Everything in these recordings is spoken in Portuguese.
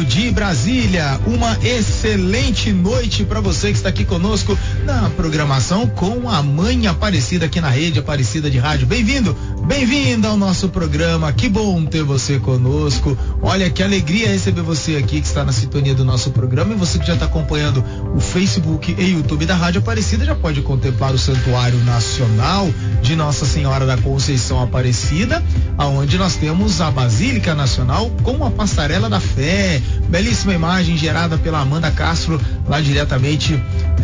de Brasília. Uma excelente noite para você que está aqui conosco na programação com a Mãe Aparecida aqui na Rede Aparecida de Rádio. Bem-vindo, bem-vinda ao nosso programa. Que bom ter você conosco. Olha, que alegria receber você aqui que está na sintonia do nosso programa, e você que já está acompanhando o Facebook e YouTube da Rádio Aparecida já pode contemplar o Santuário Nacional de Nossa Senhora da Conceição Aparecida, aonde nós temos a Basílica Nacional com a Passarela da Fé. Belíssima imagem gerada pela Amanda Castro, lá diretamente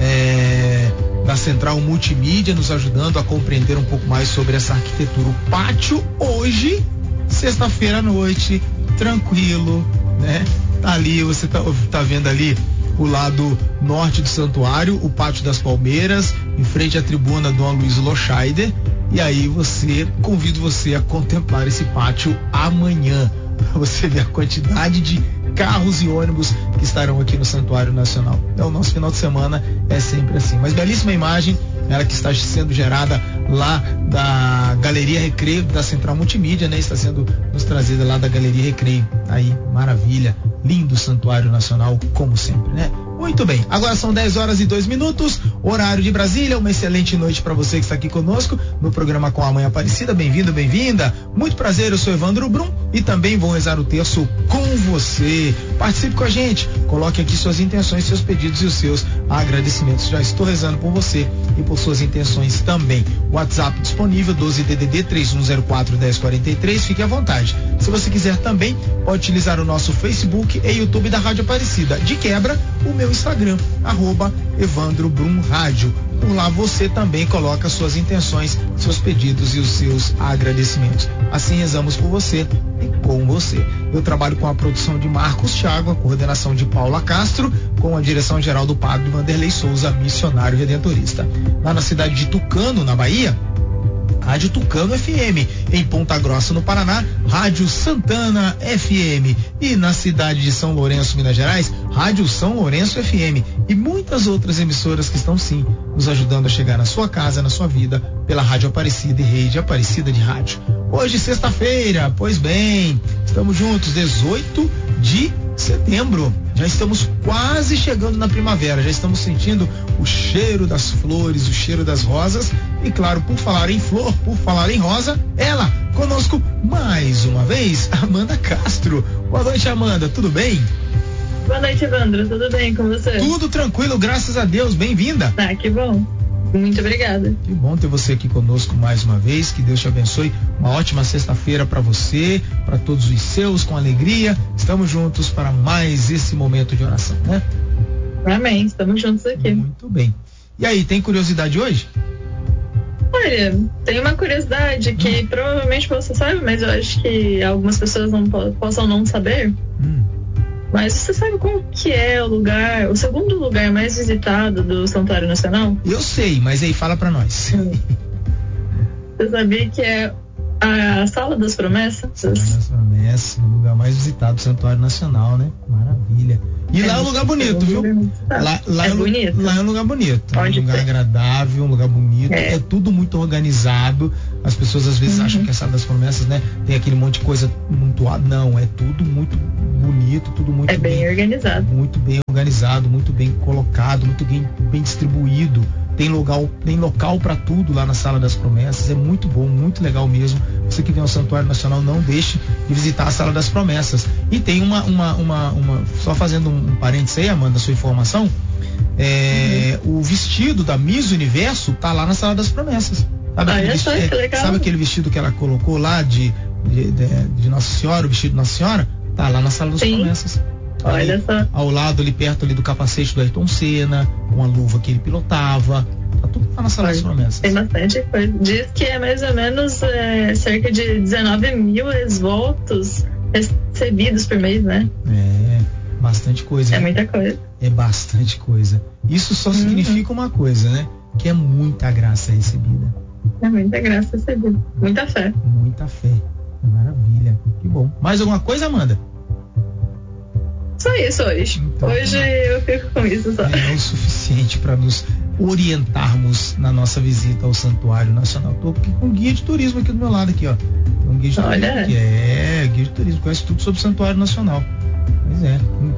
da Central Multimídia, nos ajudando a compreender um pouco mais sobre essa arquitetura. O pátio hoje, sexta-feira à noite, tranquilo, né? Tá ali, você tá vendo ali o lado norte do santuário, o Pátio das Palmeiras, em frente à tribuna Dom Luiz Loscheider. E aí convido você a contemplar esse pátio amanhã, para você ver a quantidade de carros e ônibus que estarão aqui no Santuário Nacional. O nosso final de semana é sempre assim. Mas belíssima imagem, ela que está sendo gerada lá da Galeria Recreio, da Central Multimídia, né? Está sendo nos trazida lá da Galeria Recreio. Aí, maravilha. Lindo Santuário Nacional, como sempre, né? Muito bem, agora são 10h02, horário de Brasília. Uma excelente noite para você que está aqui conosco no programa Com a Mãe Aparecida. Bem-vindo, bem-vinda. Muito prazer, eu sou Evandro Brum e também vou rezar o terço com você. Participe com a gente, coloque aqui suas intenções, seus pedidos e os seus agradecimentos. Já estou rezando por você e por suas intenções também. WhatsApp disponível 12DDD 3104-1043. Fique à vontade. Se você quiser também, pode utilizar o nosso Facebook e YouTube da Rádio Aparecida. De quebra, o meu Instagram, @Evandro Brum Rádio. Por lá você também coloca suas intenções, seus pedidos e os seus agradecimentos. Assim rezamos por você e com você. Eu trabalho com a produção de Marcos Thiago, a coordenação de Paula Castro, com a direção geral do Padre Vanderlei Souza, missionário redentorista. Lá na cidade de Tucano, na Bahia, Rádio Tucano FM. Em Ponta Grossa, no Paraná, Rádio Santana FM. E na cidade de São Lourenço, Minas Gerais, Rádio São Lourenço FM. E muitas outras emissoras que estão sim nos ajudando a chegar na sua casa, na sua vida, pela Rádio Aparecida e Rede Aparecida de Rádio. Hoje, sexta-feira, pois bem, estamos juntos, 18 de setembro. Já estamos quase chegando na primavera, já estamos sentindo o cheiro das flores, o cheiro das rosas. E claro, por falar em flor, por falar em rosa, ela conosco mais uma vez, Amanda Castro. Boa noite, Amanda, tudo bem? Boa noite, Evandro, tudo bem com você? Tudo tranquilo, graças a Deus, bem-vinda. Ah, que bom. Muito obrigada. Que bom ter você aqui conosco mais uma vez. Que Deus te abençoe. Uma ótima sexta-feira para você, para todos os seus, com alegria. Estamos juntos para mais esse momento de oração, né? Amém, estamos juntos aqui. Muito bem. E aí, tem curiosidade hoje? Olha, tem uma curiosidade que provavelmente você sabe, mas eu acho que algumas pessoas não possam não saber. Mas você sabe qual que é o segundo lugar mais visitado do Santuário Nacional? Eu sei, mas aí fala pra nós. Você sabia que é a Sala das Promessas? Sala das Promessas, o lugar mais visitado do Santuário Nacional, né? Maravilha. E lá é um lugar bonito, viu? Lá é bonito. Lá é um lugar bonito. É um lugar agradável, um lugar bonito. É tudo muito organizado. As pessoas às vezes acham que a Sala das Promessas, né, tem aquele monte de coisa muito. Não, é tudo muito bonito, tudo muito bem organizado. Muito bem organizado, muito bem colocado, muito bem distribuído. Tem local para tudo lá na Sala das Promessas. É muito bom, muito legal mesmo. Você que vem ao Santuário Nacional, não deixe de visitar a Sala das Promessas. E tem só fazendo um parênteses aí, Amanda, sua informação, o vestido da Miss Universo tá lá na Sala das Promessas. Sabe aquele vestido que ela colocou lá de Nossa Senhora, o vestido de Nossa Senhora? Tá lá na Sala das Promessas. Olha só. Ao lado, ali perto ali do capacete do Ayrton Senna, com a luva que ele pilotava. Tá tudo lá na Sala das Promessas. Tem bastante coisa. Diz que é mais ou menos cerca de 19 mil ex-votos recebidos por mês, né? Bastante coisa. É muita coisa. É bastante coisa. Isso só significa uma coisa, né? Que é muita graça recebida. É muita graça recebida. Muita fé. Muita fé. Maravilha. Que bom. Mais alguma coisa, Amanda? Só isso hoje. Então, hoje eu fico com isso só. É o suficiente para nos orientarmos na nossa visita ao Santuário Nacional. Estou aqui com um guia de turismo aqui do meu lado aqui, ó. Um guia de turismo guia de turismo, conhece tudo sobre o Santuário Nacional. Pois é.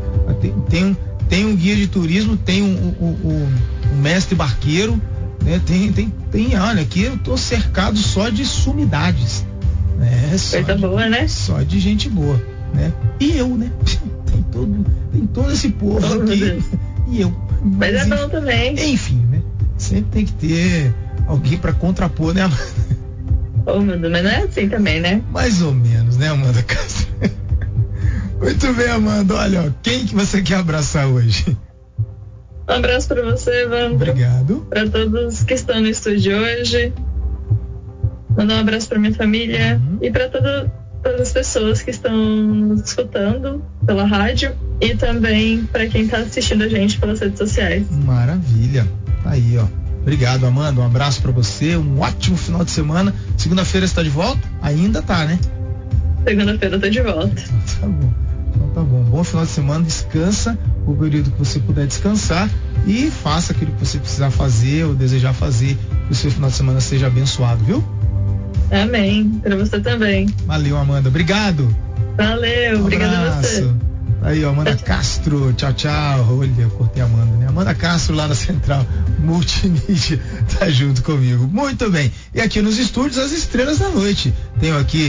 Tem um guia de turismo, tem um mestre barqueiro, né? Olha, aqui eu tô cercado só de sumidades. Coisa boa, né? Só de gente boa, né? E eu, né? Tem todo esse povo aqui. E eu. Mas é bom também. Enfim, né? Sempre tem que ter alguém pra contrapor, né, Amanda? Ô, meu Deus, mas não é assim também, né? Mais ou menos, né, Amanda Castro? Muito bem, Amanda. Olha, ó, quem que você quer abraçar hoje? Um abraço pra você, Evandro. Obrigado. Pra todos que estão no estúdio hoje. Mandar um abraço pra minha família e pra todas as pessoas que estão nos escutando pela rádio e também pra quem tá assistindo a gente pelas redes sociais. Maravilha. Tá aí, ó. Obrigado, Amanda. Um abraço pra você. Um ótimo final de semana. Segunda-feira você tá de volta? Ainda tá, né? Segunda-feira eu tô de volta. Tá bom. Então tá bom. Bom final de semana. Descansa o período que você puder descansar e faça aquilo que você precisar fazer ou desejar fazer. Que o seu final de semana seja abençoado, viu? Amém. Pra você também. Valeu, Amanda. Obrigado. Valeu. Obrigada a você. Aí, ó, Amanda Castro. Tchau, tchau. Olha, eu cortei a Amanda, né? Amanda Castro lá na Central Multimídia tá junto comigo. Muito bem. E aqui nos estúdios, as estrelas da noite. Tenho aqui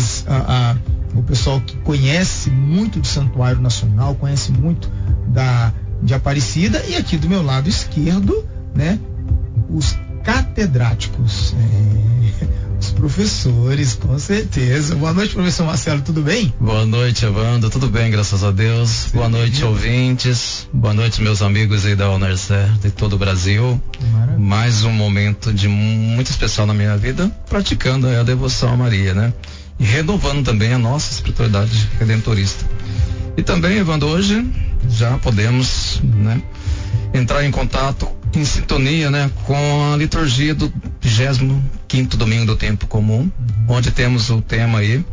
o pessoal que conhece muito do Santuário Nacional, conhece muito de Aparecida. E aqui do meu lado esquerdo, né? Os catedráticos. Os professores, com certeza. Boa noite, professor Marcelo, tudo bem? Boa noite, Evandro, tudo bem, graças a Deus. Sim, boa noite, ouvintes. Boa noite, meus amigos aí da Unercer, de todo o Brasil. Maravilha. Mais um momento muito especial na minha vida, praticando a devoção a Maria, né? E renovando também a nossa espiritualidade redentorista. E também, Evandro, hoje já podemos, né, entrar em contato, em sintonia, né, com a liturgia do 25º domingo do tempo comum, onde temos o tema aí,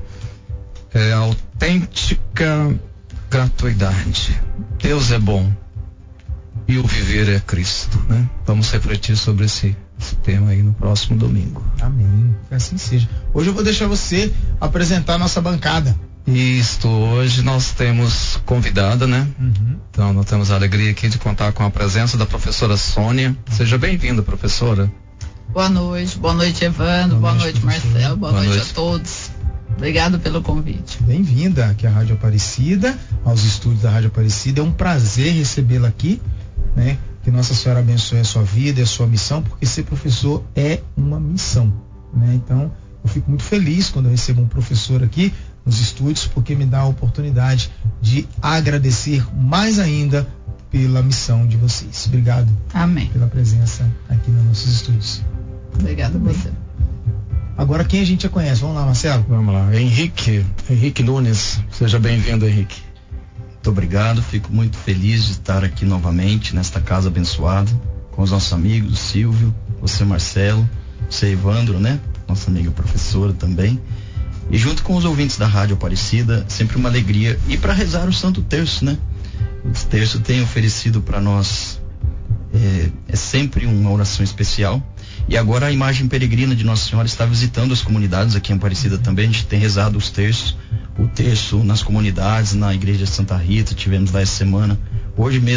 autêntica gratuidade. Deus é bom e o viver é Cristo, né? Vamos refletir sobre esse tema aí no próximo domingo. Amém, que assim seja. Hoje eu vou deixar você apresentar a nossa bancada. Isto, hoje nós temos convidada, né? Então nós temos a alegria aqui de contar com a presença da professora Sônia. Seja bem-vinda, professora. Boa noite, Evandro, boa noite, Marcelo, boa noite a todos. Obrigado pelo convite. Bem-vinda aqui à Rádio Aparecida, aos estúdios da Rádio Aparecida. É um prazer recebê-la aqui, né? Que Nossa Senhora abençoe a sua vida e a sua missão, porque ser professor é uma missão, né? Então, eu fico muito feliz quando eu recebo um professor aqui nos estúdios, porque me dá a oportunidade de agradecer mais ainda pela missão de vocês. Obrigado. Amém. Pela presença aqui nos nossos estúdios. Obrigado a você. Agora quem a gente já conhece? Vamos lá, Marcelo. Vamos lá. Henrique Nunes. Seja bem-vindo, Henrique. Muito obrigado, fico muito feliz de estar aqui novamente nesta casa abençoada, com os nossos amigos, Silvio, você Marcelo, você Evandro, né? Nossa amiga professora também. E junto com os ouvintes da Rádio Aparecida, sempre uma alegria. E para rezar o Santo Terço, né? O terço tem oferecido para nós, é sempre uma oração especial. E agora a imagem peregrina de Nossa Senhora está visitando as comunidades aqui em Aparecida também. A gente tem rezado os terços, o terço nas comunidades, na igreja de Santa Rita, tivemos lá essa semana. Hoje mesmo